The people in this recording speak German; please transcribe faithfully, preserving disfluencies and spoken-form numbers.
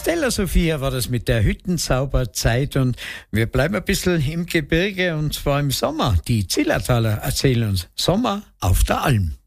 Stella Sophia war das mit der Hüttenzauberzeit und wir bleiben ein bisschen im Gebirge und zwar im Sommer. Die Zillertaler erzählen uns Sommer auf der Alm.